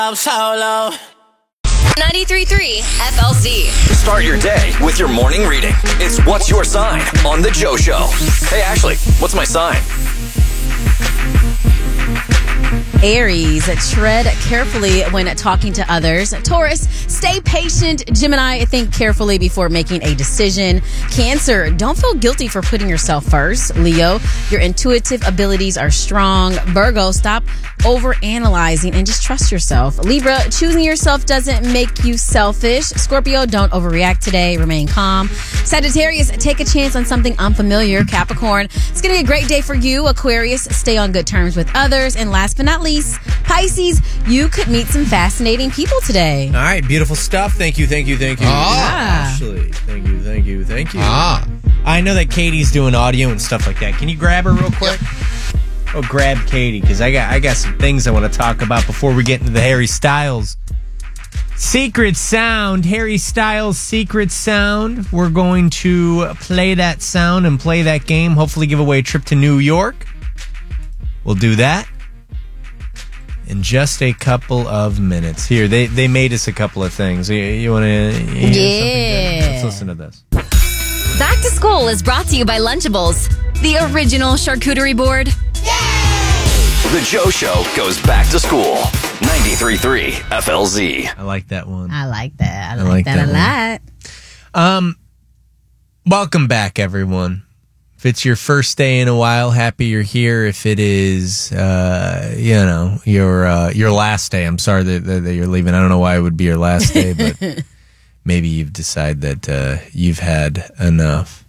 I'm solo. 93.3 FLZ. Start your day with your morning reading. It's What's Your Sign on The Joe Show. Hey, Ashley, what's my sign? Aries, tread carefully when talking to others. Taurus, stay patient. Gemini, think carefully before making a decision. Cancer, don't feel guilty for putting yourself first. Leo, your intuitive abilities are strong. Virgo, stop overanalyzing and just trust yourself. Libra, choosing yourself doesn't make you selfish. Scorpio, don't overreact today. Remain calm. Sagittarius, take a chance on something unfamiliar. Capricorn, it's going to be a great day for you. Aquarius, stay on good terms with others. And last but not least, Pisces, you could meet some fascinating people today. All right, beautiful stuff. Thank you. Ashley. Thank you. I know that Katie's doing audio and stuff like that. Can you grab her real quick? Oh, grab Katie, because I got some things I want to talk about before we get into the Harry Styles secret sound. Harry Styles secret sound. We're going to play that sound and play that game. Hopefully give away a trip to New York. We'll do that in just a couple of minutes. Here, they made us a couple of things. You want to hear something? Let's listen to this. Back to School is brought to you by Lunchables, the original charcuterie board. The Joe Show goes back to school. 93.3 FLZ. I like that one. I like that. I like that a lot. Welcome back, everyone. If it's your first day in a while, happy you're here. If it is, your last day, I'm sorry that you're leaving. I don't know why it would be your last day, but maybe you've decided that you've had enough.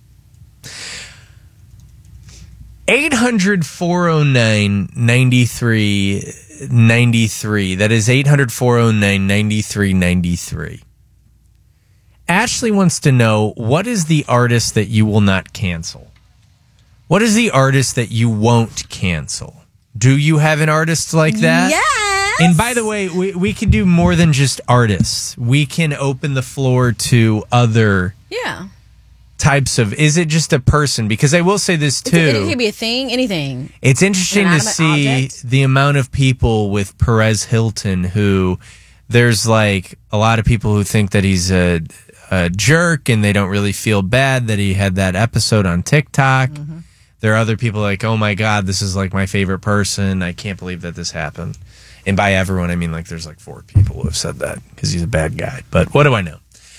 800-409-9393. That is 800-409-9393. Ashley wants to know, what is the artist that you will not cancel? What is the artist that you won't cancel? Do you have an artist like that? Yes. And by the way, we can do more than just artists. We can open the floor to other types of... Is it just a person? Because I will say this, too. It could be a thing, anything. It's interesting to see the amount of people with Perez Hilton who... There's like a lot of people who think that he's a jerk and they don't really feel bad that he had that episode on TikTok. Mm-hmm. There are other people like, oh my God, this is like my favorite person. I can't believe that this happened. And by everyone, I mean like there's like 4 people who have said that because he's a bad guy. But what do I know?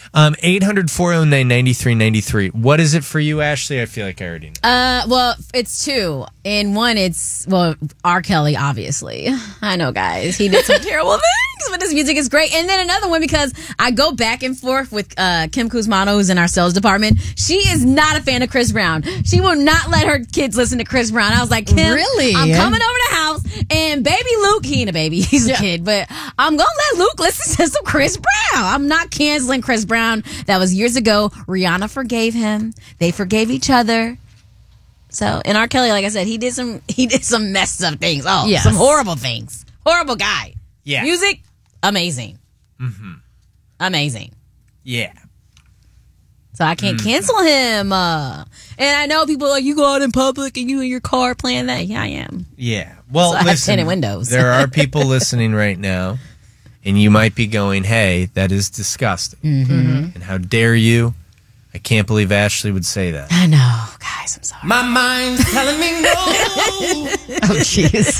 800-409-9393. What is it for you, Ashley? I feel like I already know. Well, it's 2. And one, it's, R. Kelly, obviously. I know, guys. He did some terrible things, but his music is great. And then another one, because I go back and forth with Kim Kuzmano, who's in our sales department. She is not a fan of Chris Brown. She will not let her kids listen to Chris Brown. I was like, Kim, really? I'm coming over to the house, and baby Luke, he ain't a baby. He's a kid. But I'm going to let Luke listen to some Chris Brown. I'm not canceling Chris Brown. That was years ago. Rihanna forgave him. They forgave each other. So, and R. Kelly, like I said, he did some messed up things. Oh, yes. Some horrible things. Horrible guy. Yeah. Music, amazing. Mm-hmm. Amazing. Yeah. So I can't cancel him. And I know people are like, you go out in public and you in your car playing that. Yeah, I am. Yeah. Well, so I have tinted windows. There are people listening right now. And you might be going, hey, that is disgusting. Mm-hmm. And how dare you? I can't believe Ashley would say that. I know. Guys, I'm sorry. My mind's telling me no. Oh, jeez.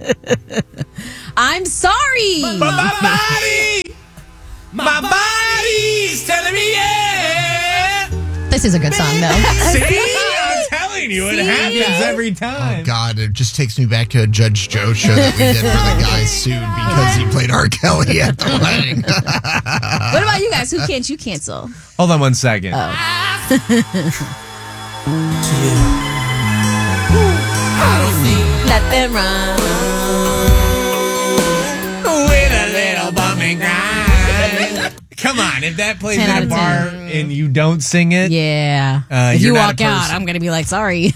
I'm sorry. But my body's telling me yeah. This is a good song, though. See? I'm telling you, it happens every time. Oh, God, it just takes me back to a Judge Joe show that we did where the guy sued because he played R. Kelly at the wedding. What about you guys? Who can't you cancel? Hold on one second. Oh. Let them run. With a little bumping grind. Come on, if that plays in a bar and you don't sing it, if you walk out, I'm gonna be like, sorry.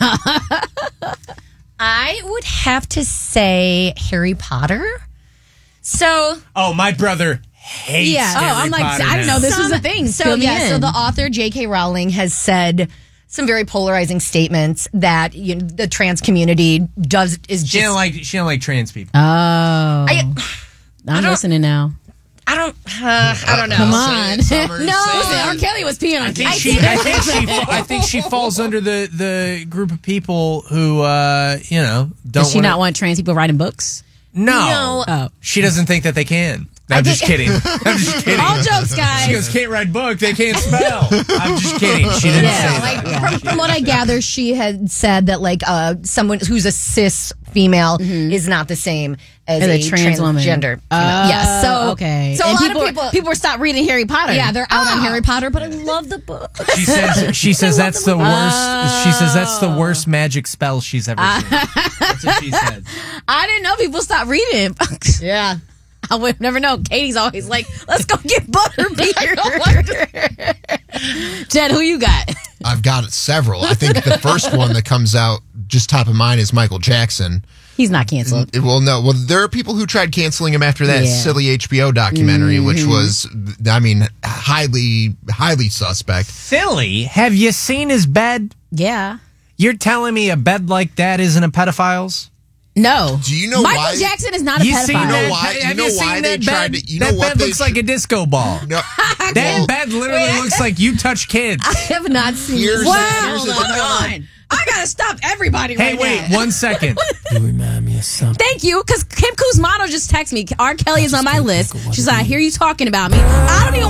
I would have to say Harry Potter. So, my brother hates Harry Potter. I didn't know this was a thing. So the author J.K. Rowling has said some very polarizing statements that the trans community is just. She don't like trans people. Oh. I'm listening now. I don't know. Come on. No. R. Kelly was peeing on I think she falls under the group of people who, don't. Does she not want trans people writing books? No. Oh. She doesn't think that they can. I'm just kidding. I'm just kidding. All jokes, guys. She goes, can't write a book. They can't spell. I'm just kidding. She didn't say that. From what I gather, she had said that someone who's a cis female is not the same as a trans transgender. Yes. So okay. So and a lot of people were stopped reading Harry Potter. Yeah, they're out on Harry Potter, but I love the book. She says that's the worst. She says that's the worst magic spell she's ever seen. That's what she says. I didn't know people stopped reading. Yeah. I would never know. Katie's always like, let's go get butterbeer. Jed, who you got? I've got several. I think the first one that comes out just top of mind is Michael Jackson. He's not canceled. Well, no. Well, there are people who tried canceling him after that silly HBO documentary, which was, highly, highly suspect. Silly? Have you seen his bed? Yeah. You're telling me a bed like that isn't a pedophile's? No. Do you know Michael why? Jackson is not a You pedophile. seen that? why? Have You know seen why that they bed? tried to- you know that what bed they looks like a disco ball. No. That bed literally looks like you touch kids. I have not seen Here's this. the- Wow, here's the- hold on. I gotta stop everybody Hey, right wait, now. 1 second. You remind me of something. Thank you, because Kim Kuzmano just texted me. R. Kelly is on my list. She's like, I hear you talking about me. I don't even